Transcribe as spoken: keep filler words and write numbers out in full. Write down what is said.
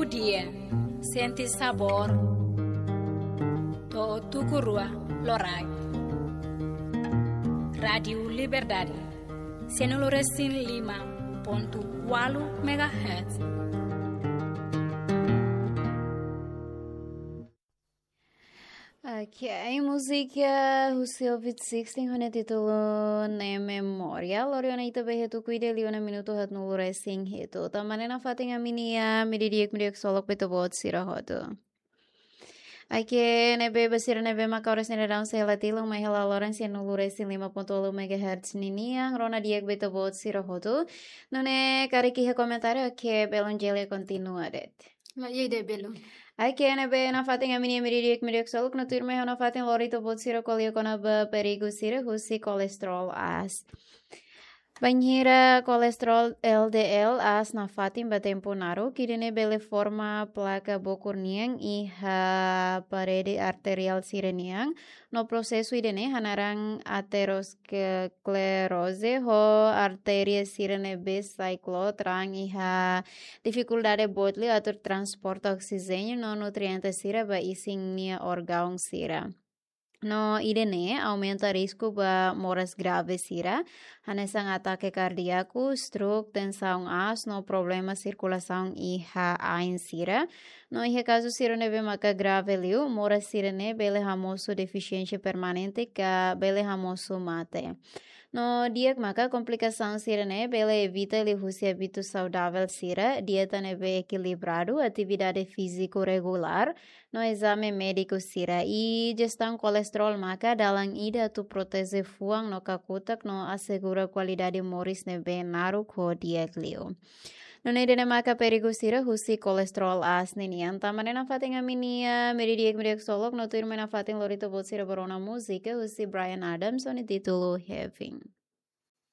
dia, senti sabor, to tukurua lorai. Radio Liberdade, Senoloresin lima ponto walu megahertz. Aqui é música Russia Vit sixteen hone título ne memoria Loriona ita behetu cuide liona minuto hat nulo racing hetu tamanena fatinga minia mididiek midiek solok beto bot sirahoto. Aqui nebe basira nebe macauras nere down se latilo ma hela Lawrence nulo racing lima ponto walu megahertz ninia rona diek beto bot sirahoto. None kariki he comentário que belongele continua det. Ma ye de belo. Ai que na be na fatin a minha miririk mirik soluk na turme na fatin lorito bot sira kolia kona ba perigo sira husi kolesterol as. Banhira kolesterol L D L as na fatin ba tempo naro kirine bele forma placa bokurniang i ha parede arterial sireniang no processo idene hanarang aterosclerose ho arteria sirene be cyclo trang i ha dificuldade botli atur transporte oxigênio no nutrientes sira ba ising nia orgão sira. No idene aumenta risco ba moras graves sira, hanesang ataque cardíaco, stroke, tensão as, no problema circulação e ha ain sira. No ihe caso sira nebe maka grave liu, moras sira ne bele hamoso deficiência permanente ka bele hamoso mate. No diak maka komplikação sira ne bele evita li husi hábito saudável sira, dieta nebe equilibrado, atividade físico regular, no exame médico sira e gestão colesterol maka dalang ida tu protese fuang no kakutak no assegura qualidade moris nebe naru ko diak liu. No nede maka perigo sira husi kolesterol as ninian tamanena fatinga minia meridiek meridiek solok no turmena fating lorito bot sira barona musika husi Brian Adams oni titulo Having.